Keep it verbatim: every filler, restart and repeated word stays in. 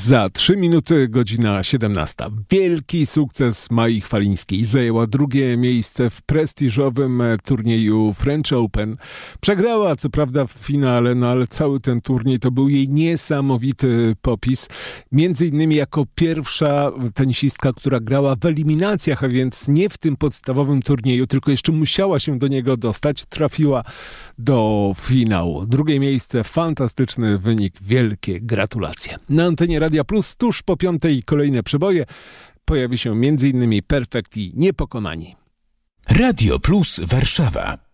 Za trzy minuty godzina siedemnasta. Wielki sukces Mai Chwalińskiej. Zajęła drugie miejsce w prestiżowym turnieju French Open. Przegrała co prawda w finale, no ale cały ten turniej to był jej niesamowity popis. Między innymi jako pierwsza tenisistka, która grała w eliminacjach, a więc nie w tym podstawowym turnieju, tylko jeszcze musiała się do niego dostać. Trafiła do finału. Drugie miejsce, fantastyczny wynik, wielkie gratulacje. Na antenie Radia Plus tuż po piątej kolejne przeboje. Pojawi się między innymi Perfekt i Niepokonani. Radio Plus Warszawa.